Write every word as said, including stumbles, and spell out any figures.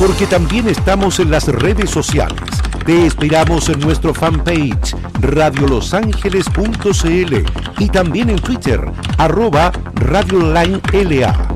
porque también estamos en las redes sociales. Te esperamos en nuestro fanpage radio los ángeles punto c l y también en Twitter, arroba Radio Online L A.